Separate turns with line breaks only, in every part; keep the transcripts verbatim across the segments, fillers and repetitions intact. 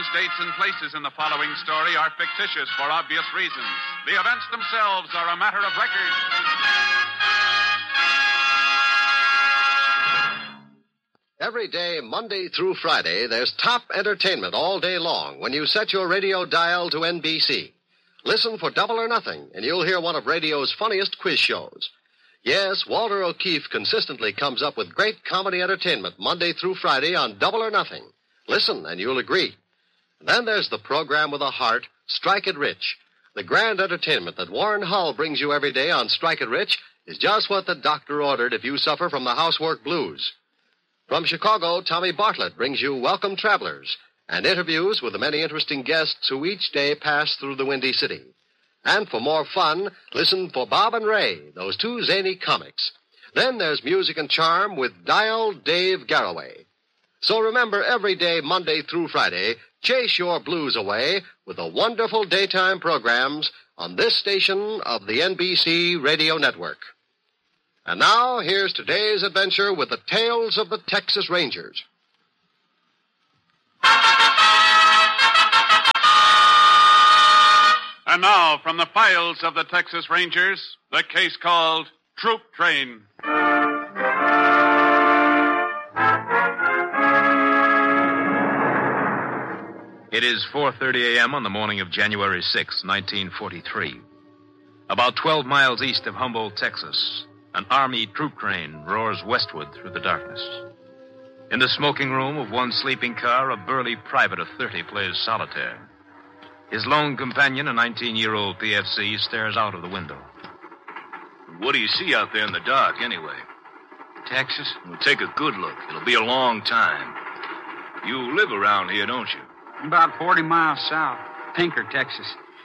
names, dates, and places in the following story are fictitious for obvious reasons. The events themselves are a matter of record.
Every day, Monday through Friday, there's top entertainment all day long when you set your radio dial to N B C. Listen for Double or Nothing, and you'll hear one of radio's funniest quiz shows. Yes, Walter O'Keefe consistently comes up with great comedy entertainment Monday through Friday on Double or Nothing. Listen, and you'll agree. Then there's the program with a heart, Strike It Rich. The grand entertainment that Warren Hull brings you every day on Strike It Rich is just what the doctor ordered if you suffer from the housework blues. From Chicago, Tommy Bartlett brings you Welcome Travelers and interviews with the many interesting guests who each day pass through the Windy City. And for more fun, listen for Bob and Ray, those two zany comics. Then there's Music and Charm with Dial Dave Garroway. So remember, every day, Monday through Friday, chase your blues away with the wonderful daytime programs on this station of the N B C Radio Network. And now, here's today's adventure with the Tales of the Texas Rangers.
And now, from the files of the Texas Rangers, the case called Troop Train.
It is four thirty a.m. on the morning of January sixth, nineteen forty-three. About twelve miles east of Humboldt, Texas, an Army troop train roars westward through the darkness. In the smoking room of one sleeping car, a burly private of thirty plays solitaire. His lone companion, a nineteen-year-old P F C, stares out of the window.
What do you see out there in the dark, anyway?
Texas?
Well, take a good look. It'll be a long time. You live around here, don't you?
About forty miles south. Tinker, Texas.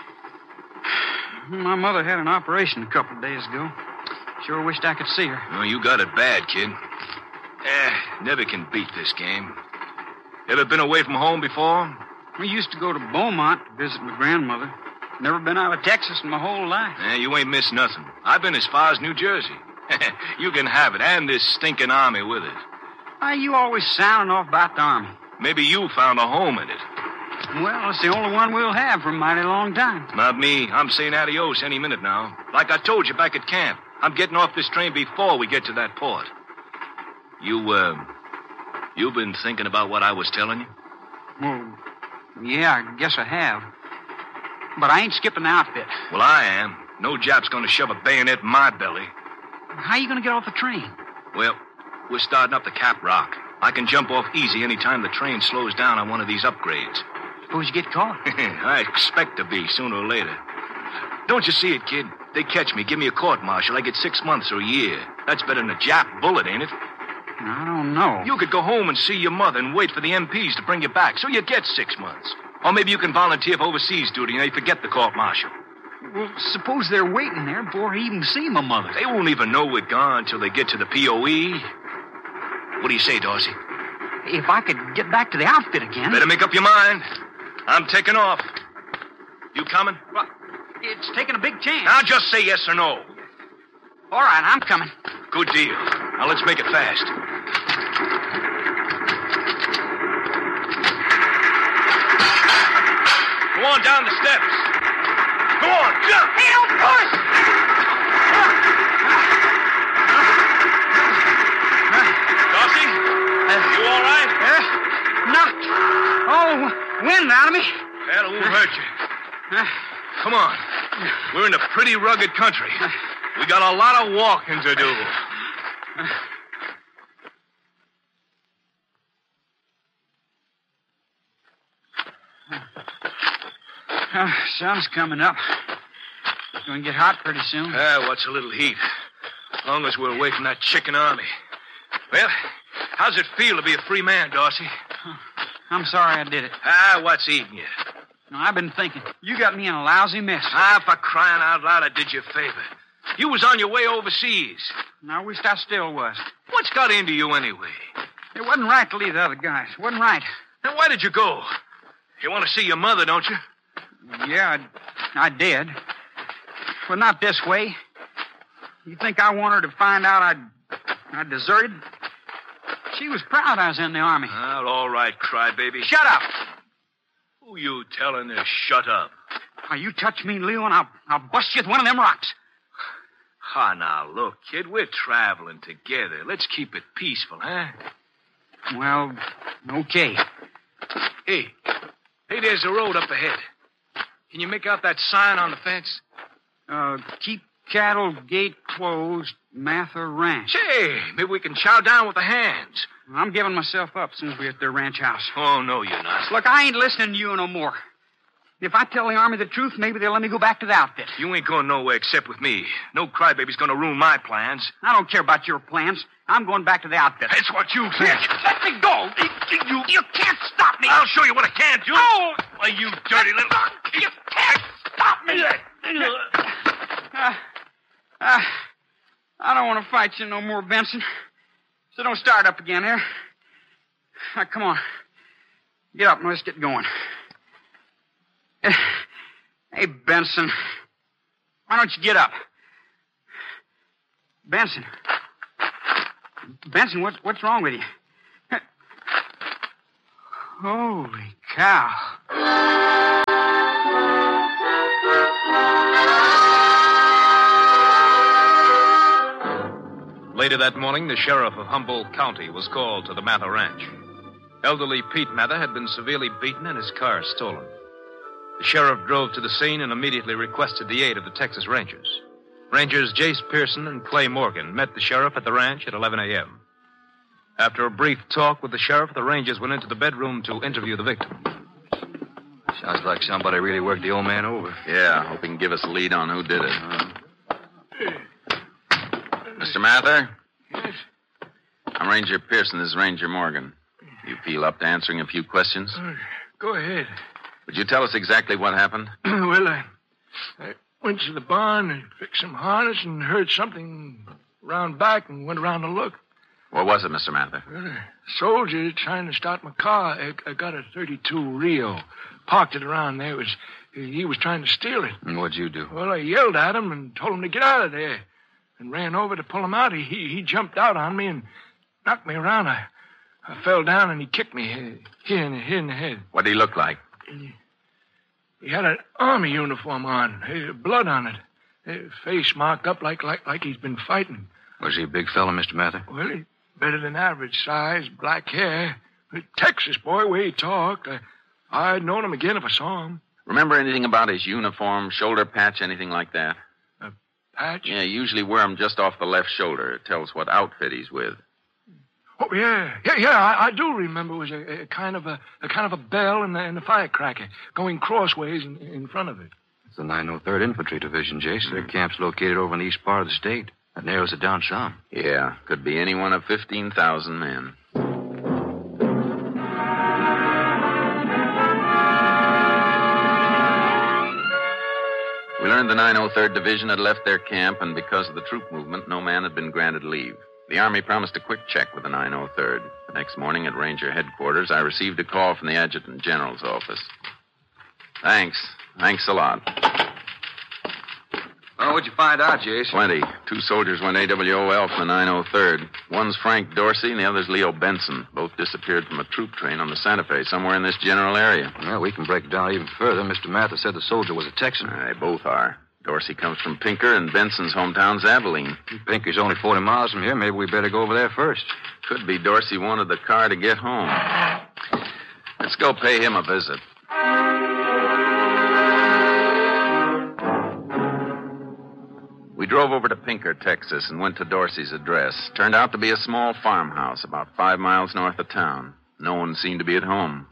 My mother had an operation a couple of days ago. Sure wished I could see her.
Well, you got it bad, kid. Eh, never can beat this game. Ever been away from home before?
We used to go to Beaumont to visit my grandmother. Never been out of Texas in my whole life.
Eh, you ain't missed nothing. I've been as far as New Jersey. You can have it, and this stinking army with it.
Why, you always sounding off about the Army.
Maybe you found a home in it.
Well, it's the only one we'll have for a mighty long time.
Not me. I'm saying adios any minute now. Like I told you back at camp. I'm getting off this train before we get to that port. You, uh, you been thinking about what I was telling you?
Well, yeah, I guess I have. But I ain't skipping the outfit.
Well, I am. No Jap's gonna shove a bayonet in my belly.
How you gonna get off the train?
Well, we're starting up the Cap Rock. I can jump off easy any time the train slows down on one of these upgrades.
Suppose you get caught?
I expect to be, sooner or later. Don't you see it, kid? They catch me, give me a court-martial, I get six months or a year. That's better than a Jap bullet, ain't it?
I don't know.
You could go home and see your mother and wait for the M Ps to bring you back, so you get six months. Or maybe you can volunteer for overseas duty and they forget the court-martial.
Well, suppose they're waiting there before I even see my mother.
They won't even know we're gone until they get to the P O E. What do you say, Dorsey?
If I could get back to the outfit again...
Better make up your mind. I'm taking off. You coming?
Well, it's taking a big chance.
Now just say yes or no.
All right, I'm coming.
Good deal. Now let's make it fast. Go on down the steps. Go on, jump.
Hey, don't push!
Dorsey, you all right?
Uh, knocked all wind out of me.
That won't hurt you.
Uh,
Come on. We're in a pretty rugged country. We got a lot of walking to do.
Uh, sun's coming up. It's going to get hot pretty soon.
Ah, what's a little heat? As long as we're away from that chicken army. Well, how's it feel to be a free man, Dorsey?
I'm sorry I did it.
Ah, what's eating you?
No, I've been thinking. You got me in a lousy mess.
Ah, for crying out loud, I did you a favor. You was on your way overseas.
I wished I still was.
What's got into you anyway?
It wasn't right to leave the other guys. It wasn't right.
Then why did you go? You want to see your mother, don't you?
Yeah, I, I did. But not this way. You think I want her to find out I'd, I deserted? She was proud I was in the Army.
Well, all right, crybaby.
Shut up.
you telling her shut up?
Now, you touch me, Leo, and I'll, I'll bust you with one of them rocks.
Ah, now, look, kid, we're traveling together. Let's keep it peaceful, huh?
Well, okay.
Hey, hey, there's a road up ahead. Can you make out that sign on the fence?
Uh, keep cattle gate closed, Mather Ranch.
Say, maybe we can chow down with the hands.
I'm giving myself up as soon as we're at their ranch house.
Oh, no, you're not.
Look, I ain't listening to you no more. If I tell the Army the truth, maybe they'll let me go back to the outfit.
You ain't going nowhere except with me. No crybaby's going to ruin my plans.
I don't care about your plans. I'm going back to the outfit.
That's what you think.
Let me go. You, you can't stop me.
I'll show you what I can do.
Oh!
Why, you dirty little...
You can't stop me. Uh, uh, I don't want to fight you no more, Benson. So don't start up again here. Now, come on. Get up and let's get going. Hey, Benson. Why don't you get up? Benson. Benson, what's, what's wrong with you? Holy cow.
Later that morning, the sheriff of Humboldt County was called to the Mather Ranch. Elderly Pete Mather had been severely beaten and his car stolen. The sheriff drove to the scene and immediately requested the aid of the Texas Rangers. Rangers Jace Pearson and Clay Morgan met the sheriff at the ranch at eleven a.m. After a brief talk with the sheriff, the Rangers went into the bedroom to interview the victim.
Sounds like somebody really worked the old man over.
Yeah, hope he can give us a lead on who did it. Uh, Mister Mather?
Yes?
I'm Ranger Pearson. This is Ranger Morgan. You feel up to answering a few questions?
Uh, go ahead.
Would you tell us exactly what happened?
Well, I, I went to the barn and fixed some harness and heard something round back and went around to look.
What was it, Mister Mather?
Well, a soldier trying to start my car. I, I got a thirty-two Rio. Parked it around there. It was, he was trying to steal it.
And what'd you do?
Well, I yelled at him and told him to get out of there. And ran over to pull him out. He, he, he jumped out on me and knocked me around. I, I fell down and he kicked me here, here, in, the, here in the head.
What did he look like?
He, he had an army uniform on, uh, blood on it. Uh, face marked up like, like like he's been fighting.
Was he a big fella, Mister Mather?
Well, he better than average size, black hair. A Texas boy, way he talked. I, I'd known him again if I saw him.
Remember anything about his uniform, shoulder patch, anything like that?
A patch?
Yeah, usually wear him just off the left shoulder. It tells what outfit he's with.
Oh, yeah. Yeah, yeah, I, I do remember. It was a, a kind of a, a kind of a bell and a, and a firecracker going crossways in, in front of it.
It's the nine oh third Infantry Division, Jace. Their camp's located over in the east part of the state. That narrows it down some.
Yeah, could be any one of fifteen thousand men. We learned the nine oh third Division had left their camp, and because of the troop movement, no man had been granted leave. The Army promised a quick check with the nine oh third. The next morning at Ranger headquarters, I received a call from the Adjutant General's office. Thanks. Thanks a lot.
Oh, what'd you find out, Jace?
Plenty. Two soldiers went A W O L from the nine oh third. One's Frank Dorsey and the other's Leo Benson. Both disappeared from a troop train on the Santa Fe, somewhere in this general area.
Well, we can break it down even further. Mister Mather said the soldier was a Texan.
Uh, they both are. Dorsey comes from Pinker, and Benson's hometown's Abilene.
Pinker's only forty miles from here. Maybe we better go over there first.
Could be Dorsey wanted the car to get home. Let's go pay him a visit. We drove over to Pinker, Texas, and went to Dorsey's address. Turned out to be a small farmhouse about five miles north of town. No one seemed to be at home.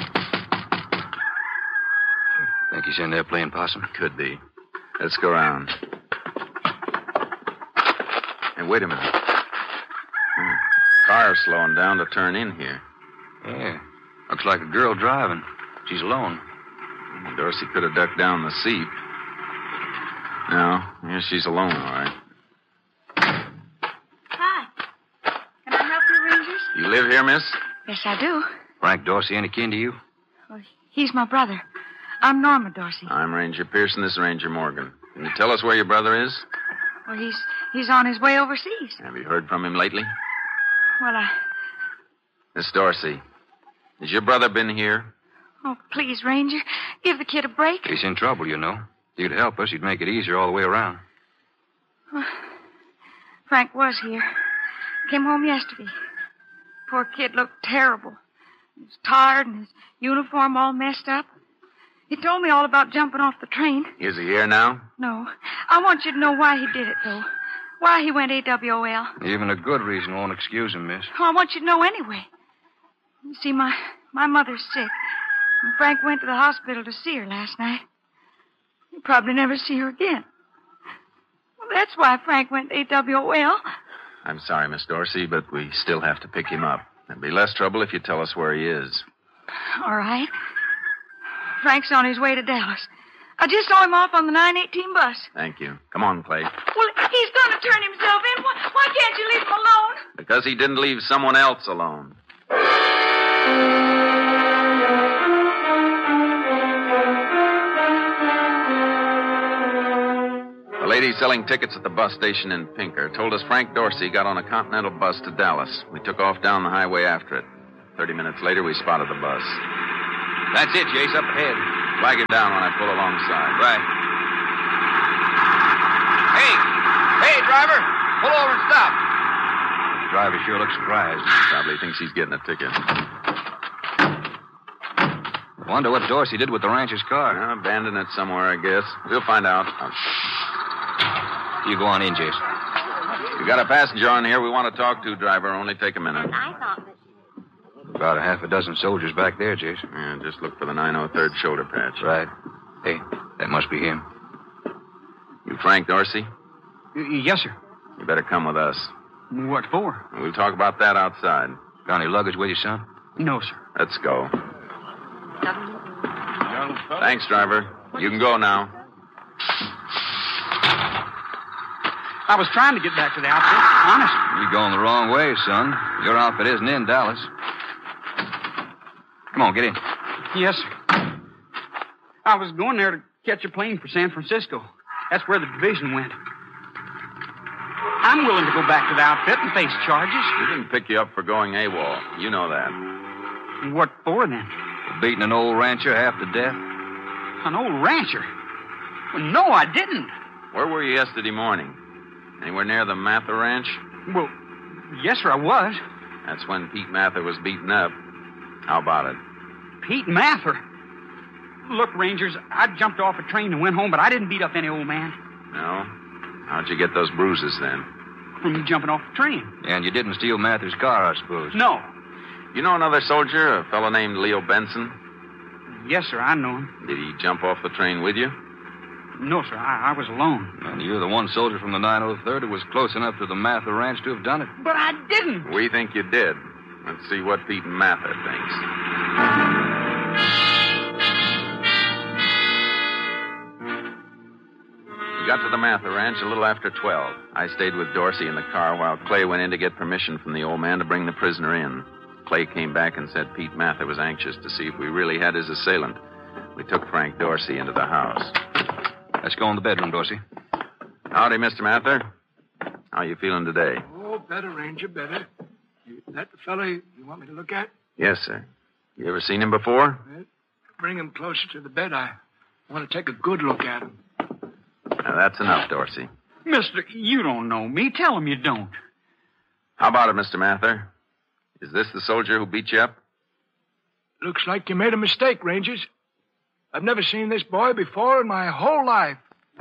Think he's in there playing possum?
Could be. Let's go around. Hey, wait a minute. Hmm. Car's slowing down to turn in here.
Yeah. Looks like a girl driving. She's alone.
Dorsey could have ducked down the seat. No, yeah, she's alone, all right.
Hi. Can I help you, Rangers?
You live here, miss?
Yes, I do.
Frank Dorsey, any kin to you?
Well, he's my brother. I'm Norma Dorsey.
I'm Ranger Pearson. This is Ranger Morgan. Can you tell us where your brother is?
Well, he's he's on his way overseas.
Have you heard from him lately?
Well, I...
Miss Dorsey, has your brother been here?
Oh, please, Ranger. Give the kid a break.
He's in trouble, you know. If you'd help us, you'd make it easier all the way around.
Well, Frank was here. Came home yesterday. Poor kid looked terrible. He was tired and his uniform all messed up. He told me all about jumping off the train.
Is he here now?
No. I want you to know why he did it, though. Why he went A W O L.
Even a good reason won't excuse him, miss.
Oh, I want you to know anyway. You see, my, my mother's sick. And Frank went to the hospital to see her last night. He'll probably never see her again. Well, that's why Frank went to A W O L.
I'm sorry, Miss Dorsey, but we still have to pick him up. There'd be less trouble if you tell us where he is.
All right. Frank's on his way to Dallas. I just saw him off on the nine eighteen bus.
Thank you. Come on, Clay.
Well, he's going to turn himself in. Why, why can't you leave him alone?
Because he didn't leave someone else alone. The lady selling tickets at the bus station in Pinker told us Frank Dorsey got on a Continental bus to Dallas. We took off down the highway after it. Thirty minutes later, we spotted the bus.
That's it, Jace, up ahead.
Flag him down when I pull alongside.
Right. Hey! Hey, driver! Pull over and stop.
The driver sure looks surprised.
Probably thinks he's getting a ticket.
I wonder what Dorsey did with the rancher's car.
Uh, abandoned it somewhere, I guess. We'll find out. I'll...
You go on in, Jace.
You got a passenger on here we want to talk to, driver. Only take a minute.
And I thought that...
About a half a dozen soldiers back there, Jason.
Yeah, just look for the nine oh third shoulder patch.
Right. Hey, that must be him.
You Frank Dorsey?
Y- yes, sir.
You better come with us.
What for?
We'll talk about that outside.
Got any luggage with you, son?
No, sir.
Let's go. Thanks, driver. You can go now.
I was trying to get back to the outfit, honest.
You're going the wrong way, son. Your outfit isn't in Dallas. Come on, get in.
Yes, sir. I was going there to catch a plane for San Francisco. That's where the division went. I'm willing to go back to the outfit and face charges.
We didn't pick you up for going AWOL. You know that.
What for, then?
For beating an old rancher half to death?
An old rancher? Well, no, I didn't.
Where were you yesterday morning? Anywhere near the Mather Ranch?
Well, yes, sir, I was.
That's when Pete Mather was beaten up. How about it?
Pete Mather? Look, Rangers, I jumped off a train and went home, but I didn't beat up any old man.
No? How'd you get those bruises then?
From jumping off the train.
And you didn't steal Mather's car, I suppose?
No.
You know another soldier, a fellow named Leo Benson?
Yes, sir, I know him.
Did he jump off the train with you?
No, sir, I, I was alone.
And you're the one soldier from the nine oh third who was close enough to the Mather Ranch to have done it.
But I didn't.
We think you did. Let's see what Pete Mather thinks. We got to the Mather Ranch a little after twelve. I stayed with Dorsey in the car while Clay went in to get permission from the old man to bring the prisoner in. Clay came back and said Pete Mather was anxious to see if we really had his assailant. We took Frank Dorsey into the house.
Let's go in the bedroom, Dorsey.
Howdy, Mister Mather. How you feeling today?
Oh, better, Ranger, better. Is that the fellow you want me to look at?
Yes, sir. You ever seen him before?
Well, bring him closer to the bed. I want to take a good look at him.
Now, that's enough, Dorsey.
Mister, you don't know me. Tell him you don't.
How about it, Mister Mather? Is this the soldier who beat you up?
Looks like you made a mistake, Rangers. I've never seen this boy before in my whole life.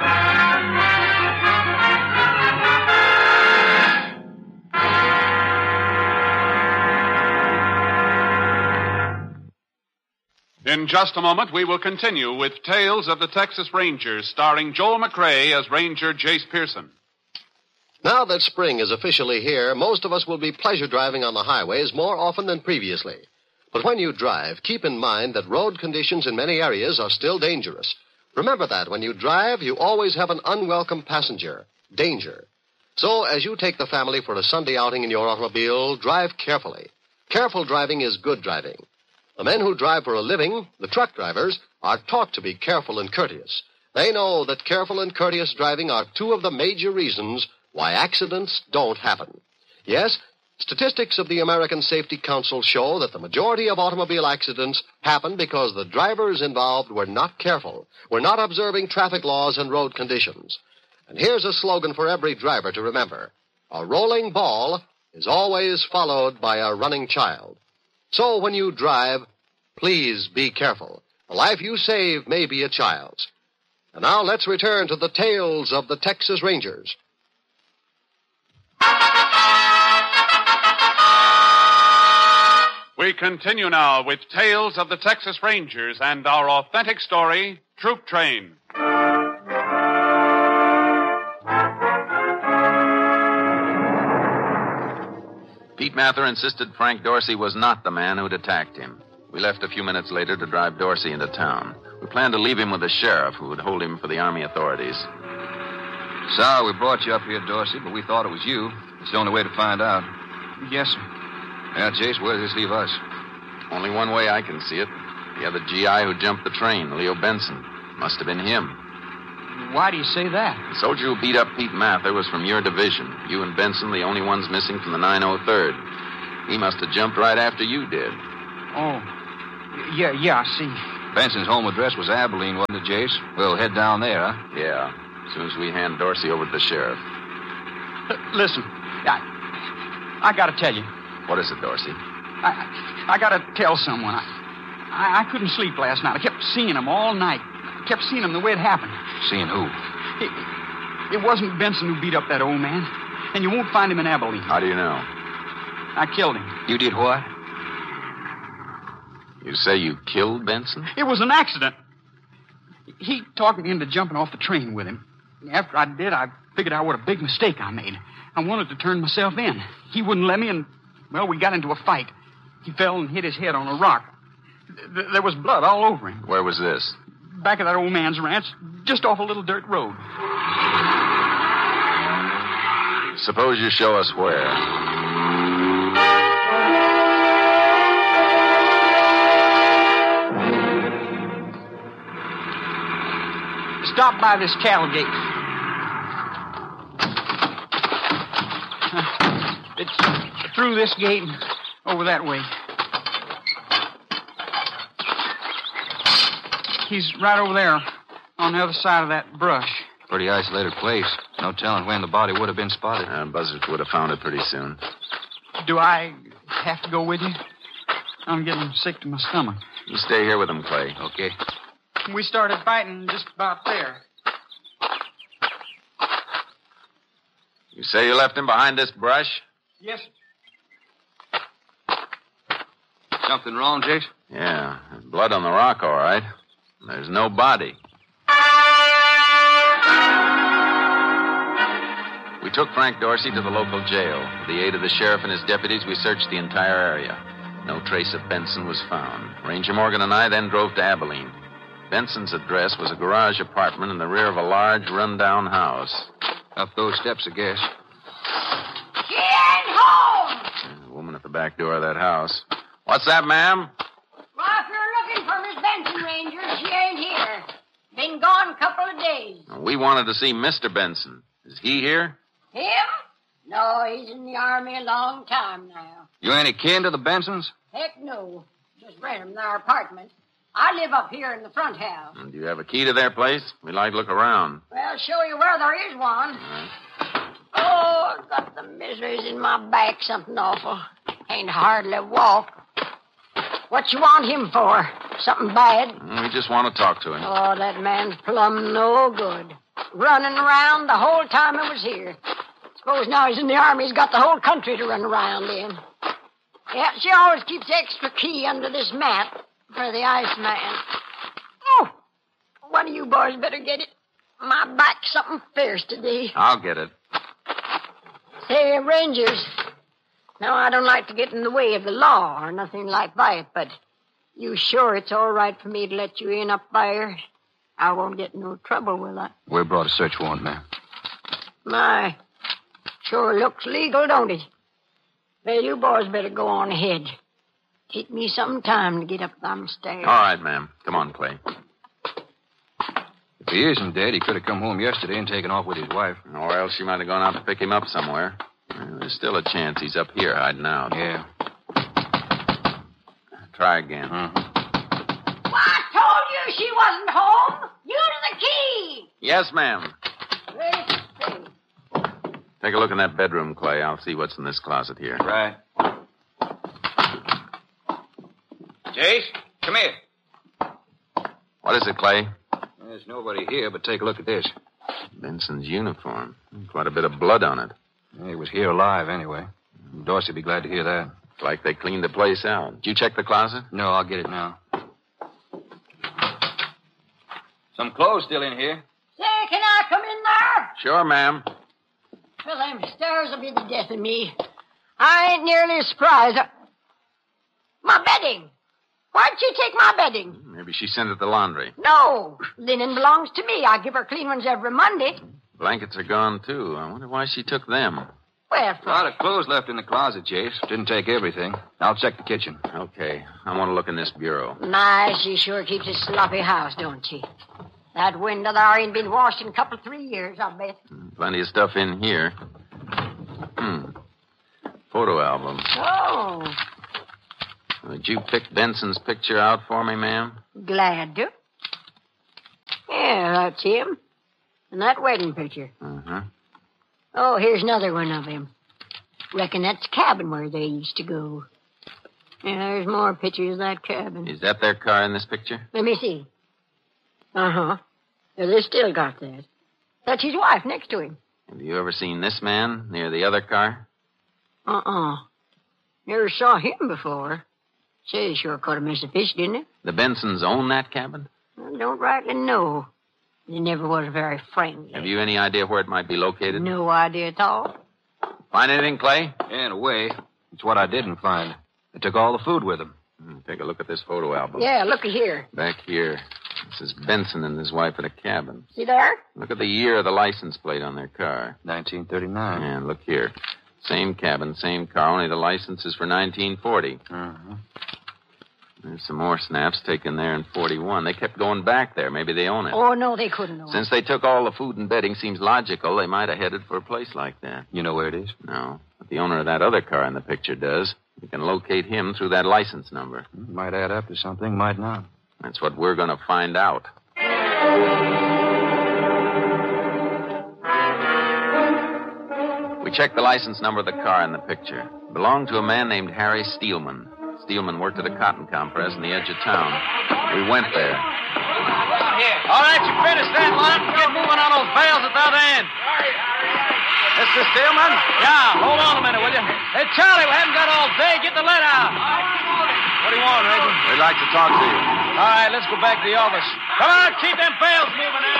In just a moment, we will continue with Tales of the Texas Rangers, starring Joel McCrea as Ranger Jace Pearson.
Now that spring is officially here, most of us will be pleasure driving on the highways more often than previously. But when you drive, keep in mind that road conditions in many areas are still dangerous. Remember that when you drive, you always have an unwelcome passenger, danger. So as you take the family for a Sunday outing in your automobile, drive carefully. Careful driving is good driving. The men who drive for a living, the truck drivers, are taught to be careful and courteous. They know that careful and courteous driving are two of the major reasons why accidents don't happen. Yes, Statistics of the American Safety Council show that the majority of automobile accidents happen because the drivers involved were not careful, were not observing traffic laws and road conditions. And here's a slogan for every driver to remember. A rolling ball is always followed by a running child. So when you drive, please be careful. The life you save may be a child's. And now let's return to the tales of the Texas Rangers.
We continue now with Tales of the Texas Rangers and our authentic story, Troop Train.
Pete Mather insisted Frank Dorsey was not the man who'd attacked him. We left a few minutes later to drive Dorsey into town. We planned to leave him with the sheriff, who would hold him for the Army authorities.
Sorry we brought you up here, Dorsey, but we thought it was you. It's the only way to find out.
Yes, sir.
Yeah, Jace, where does this leave us?
Only one way I can see it. The other G I who jumped the train, Leo Benson. Must have been him.
Why do you say that?
The soldier who beat up Pete Mather was from your division. You and Benson, the only ones missing from the nine oh third. He must have jumped right after you did.
Oh, yeah, yeah, I see.
Benson's home address was Abilene, wasn't it, Jace? We'll head down there, huh?
Yeah, as soon as we hand Dorsey over to the sheriff.
L- listen, I, I gotta tell you.
What is it, Dorsey?
I, I gotta tell someone. I, I, I couldn't sleep last night. I kept seeing him all night. I kept seeing him the way it happened.
Seeing who?
It, it wasn't Benson who beat up that old man. And you won't find him in Abilene.
How do you know?
I killed him.
You did what?
You say you killed Benson?
It was an accident. He talked me into jumping off the train with him. After I did, I figured out what a big mistake I made. I wanted to turn myself in. He wouldn't let me, and, well, we got into a fight. He fell and hit his head on a rock. Th- there was blood all over him.
Where was this?
Back of that old man's ranch, just off a little dirt road.
Suppose you show us where.
Stop by this cattle gate. It's through this gate and over that way. He's right over there on the other side of that brush.
Pretty isolated place. No telling when the body would have been spotted.
Uh, Buzzards would have found it pretty soon.
Do I have to go with you? I'm getting sick to my stomach.
You stay here with him, Clay.
Okay.
We started fighting just about there.
You say you left him behind this brush?
Yes.
Something wrong, Jace?
Yeah. There's blood on the rock, all right. There's no body. We took Frank Dorsey to the local jail. With the aid of the sheriff and his deputies, we searched the entire area. No trace of Benson was found. Ranger Morgan and I then drove to Abilene. Benson's address was a garage apartment in the rear of a large, run-down house.
Up those steps, I guess.
She ain't home!
The woman at the back door of that house. What's that, ma'am?
Well, if you're looking for Miss Benson, Ranger, she ain't here. Been gone a couple of days.
We wanted to see Mister Benson. Is he here?
Him? No, he's in the Army a long time now.
You any kin to the Bensons?
Heck no. Just rent 'em their apartment. I live up here in the front house.
Do you have a key to their place? We'd like to look around.
Well, I'll show you where there is one.
Right.
Oh, I've got the miseries in my back, something awful. Ain't hardly walk. What you want him for? Something bad?
We just want to talk to him.
Oh, that man's plumb no good. Running around the whole time I was here. Suppose now he's in the Army, he's got the whole country to run around in. Yeah, she always keeps the extra key under this mat for the Iceman. Oh, one of you boys better get it. My back's something fierce today.
I'll get it.
Say, Rangers, now I don't like to get in the way of the law or nothing like that, but you sure it's all right for me to let you in up there? I won't get in no trouble, will I?
We brought a search warrant, ma'am.
My, sure looks legal, don't it? Well, you boys better go on ahead. Take me some time to get up them stairs.
All right, ma'am. Come on, Clay.
If he isn't dead, he could have come home yesterday and taken off with his wife.
Or else she might have gone out to pick him up somewhere. Well, There's still a chance he's up here hiding out.
Yeah.
Try again.
Well, I told you she wasn't home. You to the key.
Yes, ma'am.
Let's see.
Take a look in that bedroom, Clay. I'll see what's in this closet here.
Right. Jace, come here.
What is it, Clay?
There's nobody here, but take a look at this.
Benson's uniform. Quite a bit of blood on it.
He was here alive, anyway. Dorsey'd be glad to hear that.
It's like they cleaned the place out. Did you check the closet?
No, I'll get it now. Some clothes still in here.
Say, can I come in there?
Sure, ma'am.
Well, them stairs will be the death of me. I ain't nearly as surprised. My bedding. Why'd she take my bedding?
Maybe she sent it to the laundry.
No. Linen belongs to me. I give her clean ones every Monday.
Blankets are gone, too. I wonder why she took them.
Well,
A lot of clothes left in the closet, Jace. Didn't take everything. I'll check the kitchen.
Okay. I want to look in this bureau.
my, she sure keeps a sloppy house, don't she? That window there ain't been washed in a couple, three years, I bet.
Plenty of stuff in here. Hmm. Photo album.
Oh,
Would you pick Benson's picture out for me, ma'am?
glad to. Yeah, that's him. And that wedding picture.
Uh-huh.
Oh, here's another one of him. Reckon that's the cabin where they used to go. Yeah, there's more pictures of that cabin.
Is that their car in this picture?
Let me see. Uh-huh. Yeah, they still got that. That's his wife next to him.
Have you ever seen this man near the other car?
Uh-uh. Never saw him before. Say, he sure caught a mess of fish, didn't it?
The Bensons own that cabin?
I don't rightly know. He never was very friendly.
Have you any idea where it might be located?
No idea at all.
Find anything, Clay?
Yeah, in a way. It's what I didn't find. They took all the food with them.
Hmm, Take a look at this photo album.
Yeah, looky here.
Back here. This is Benson and his wife at a cabin.
See there?
Look at the year of the license plate on their car.
nineteen thirty-nine.
And look here. Same cabin, same car, only the license is for nineteen forty.
Uh-huh.
There's some more snaps taken there in forty-one. They kept going back there. Maybe they own it.
Oh, no, they couldn't know.
Since they took all the food and bedding, seems logical they might have headed for a place like that.
You know where it is?
No, but the owner of that other car in the picture does. We can locate him through that license number.
Might add up to something, might not.
That's what we're going to find out. We checked the license number of the car in the picture. It belonged to a man named Harry Steelman. Steelman worked at a cotton compress in the edge of town. We went there.
All right, you finished that line. Get moving on those bales at that end. Mister Steelman? Yeah, hold on a minute, will you? Hey, Charlie, we haven't got all day. Get the lead out. What do you want, Reagan?
We'd like to talk to you.
All right, let's go back to the office. Come on, keep them bales moving now.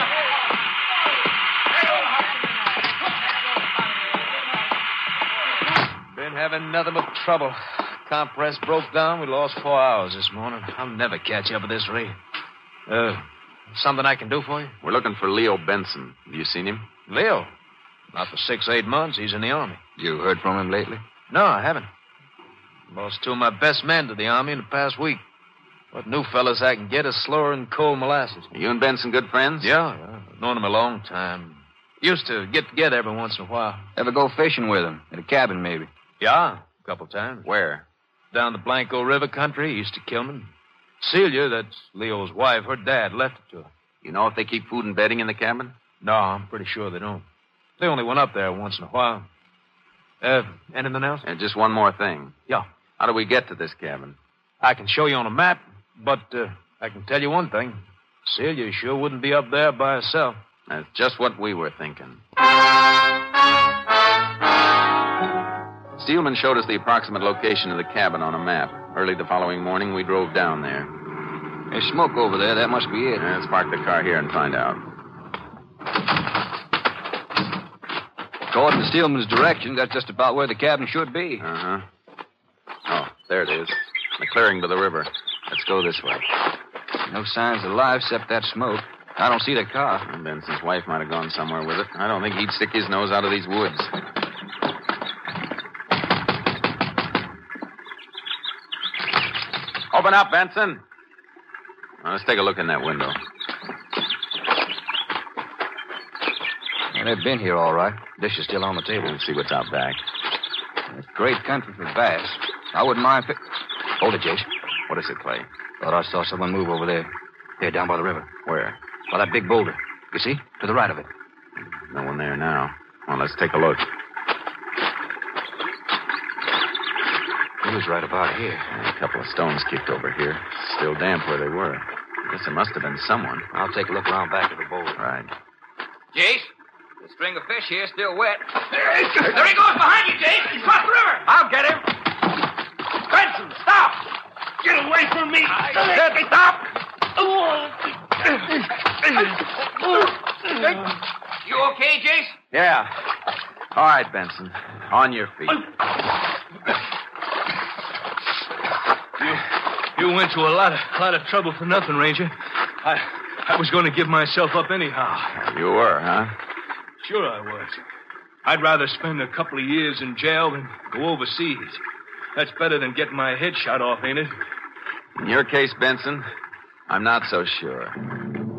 Been having nothing but trouble. Compress broke down. We lost four hours this morning. I'll never catch up at this rate. Uh, something I can do for you?
We're looking for Leo Benson. Have you seen him?
Leo? Not for six, eight months. He's in the Army.
You heard from him lately?
No, I haven't. Lost two of my best men to the Army in the past week. What new fellas I can get is slower than cold molasses.
Are you and Benson good friends?
Yeah, yeah. I've known him a long time. Used to get together every once in a while.
Ever go fishing with him? At a cabin, maybe?
Yeah, a couple times.
Where?
Down the Blanco River country, east of Kilman. Celia, that's Leo's wife, her dad left it to her.
You know if they keep food and bedding in the cabin?
No, I'm pretty sure they don't. They only went up there once in a while. Uh, anything else?
And just one more thing.
Yeah.
How do we get to this cabin?
I can show you on a map, but uh, I can tell you one thing. Celia sure wouldn't be up there by herself.
That's just what we were thinking. Steelman showed us the approximate location of the cabin on a map. Early the following morning, we drove down there.
There's smoke over there. That must be it.
Let's park the car here and find out.
According to Steelman's directions, that's just about where the cabin should be.
Uh-huh. Oh, there it is. The clearing to the river. Let's go this way.
No signs of life except that smoke. I don't see the car.
And Benson's wife might have gone somewhere with it. I don't think he'd stick his nose out of these woods. Open up, Benson. Well, let's take a look in that window.
Well, they've been here all right. Dish is still on the table.
Let's see what's out back.
It's great country for bass. I wouldn't mind pick... Hold it, Jace.
What is it, Clay?
Thought I saw someone move over there. Here, down by the river.
Where?
By that big boulder. You see? To the right of it.
No one there now. Well, let's take a look.
He was right about here.
A couple of stones kicked over here. Still damp where they were. I guess it must have been someone.
I'll take a look around back of the boulder.
Right.
Jace, the string of fish here still wet. There he goes behind you, Jace. He's crossed the river. I'll get him. Benson, stop. Get away from me. I said stop. You okay, Jace?
Yeah. All right, Benson. On your feet.
You, you went to a lot of lot of trouble for nothing, Ranger. I I was going to give myself up anyhow.
You were, huh?
Sure I was. I'd rather spend a couple of years in jail than go overseas. That's better than getting my head shot off, ain't it?
In your case, Benson, I'm not so sure.